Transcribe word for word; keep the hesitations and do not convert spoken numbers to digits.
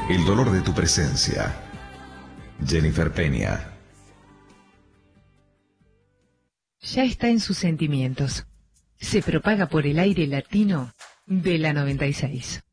El dolor de tu presencia. Jennifer Peña. Ya está en sus sentimientos. Se propaga por el aire latino de la noventa y seis.